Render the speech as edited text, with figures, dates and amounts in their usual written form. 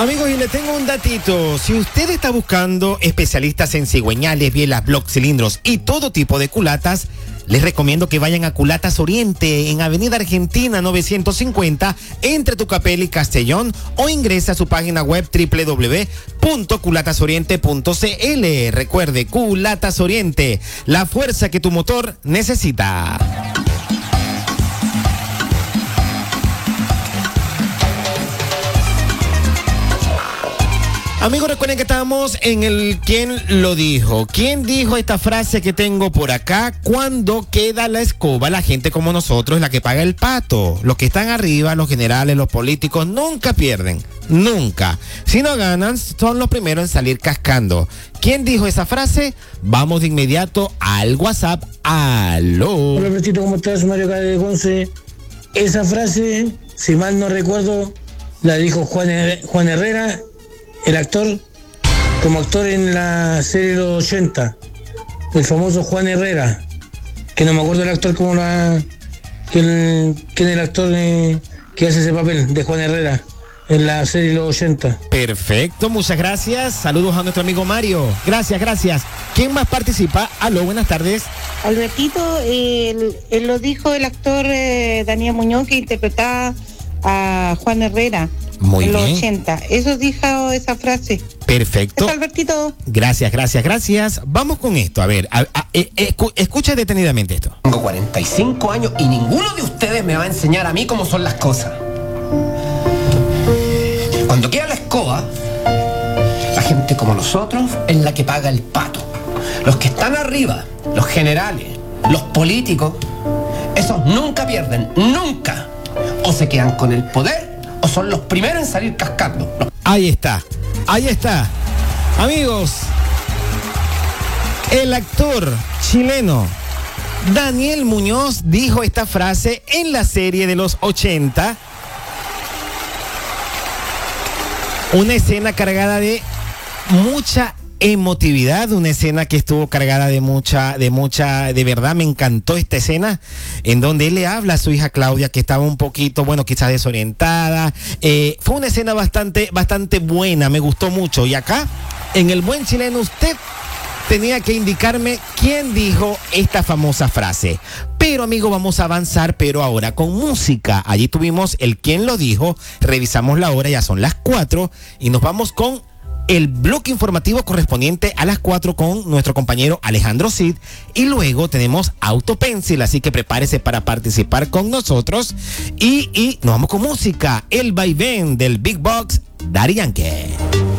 Amigos, y le tengo un datito. Si usted está buscando especialistas en cigüeñales, bielas, bloques, cilindros y todo tipo de culatas, les recomiendo que vayan a Culatas Oriente en Avenida Argentina 950 entre Tucapel y Castellón, o ingresa a su página web www.culatasoriente.cl. Recuerde, Culatas Oriente, la fuerza que tu motor necesita. Amigos, recuerden que estamos en el ¿Quién lo dijo? ¿Quién dijo esta frase que tengo por acá? Cuando queda la escoba, la gente como nosotros es la que paga el pato. Los que están arriba, los generales, los políticos, nunca pierden. Nunca. Si no ganan, son los primeros en salir cascando. ¿Quién dijo esa frase? Vamos de inmediato al WhatsApp. ¡Aló! Hola, Bertito, ¿cómo estás? Mario Acá de Conce. Esa frase, si mal no recuerdo, la dijo Juan Herrera, el actor, como actor en la serie de los 80, el famoso Juan Herrera, que no me acuerdo el actor quién es el actor que hace ese papel de Juan Herrera en la serie de los 80. Perfecto, muchas gracias. Saludos a nuestro amigo Mario. Gracias. ¿Quién más participa? Aló, buenas tardes. Albertito, él lo dijo el actor Daniel Muñoz, que interpretaba a Juan Herrera. Muy en bien. los 80. Eso dijo esa frase. Perfecto. ¿Es Albertito? Gracias. Vamos con esto. A ver, escucha detenidamente esto. Tengo 45 años y ninguno de ustedes me va a enseñar a mí cómo son las cosas. Cuando queda la escoba, la gente como nosotros es la que paga el pato. Los que están arriba, los generales, los políticos, esos nunca pierden, nunca. O se quedan con el poder o son los primeros en salir cascando. Ahí está. Amigos, el actor chileno Daniel Muñoz dijo esta frase en la serie de los 80. Una escena cargada de mucha emotividad, una escena que estuvo cargada de verdad me encantó esta escena en donde él le habla a su hija Claudia, que estaba un poquito, quizás desorientada. Fue una escena bastante buena, me gustó mucho. Y acá, en el buen chileno, usted tenía que indicarme quién dijo esta famosa frase. Pero, amigo, vamos a avanzar, pero ahora con música. Allí tuvimos el quién lo dijo, revisamos la hora, ya son las 4 y nos vamos con el bloque informativo correspondiente a las 4 con nuestro compañero Alejandro Cid, y luego tenemos Autopencil, así que prepárese para participar con nosotros y nos vamos con música, el vaivén del Big Box, Daddy Yankee.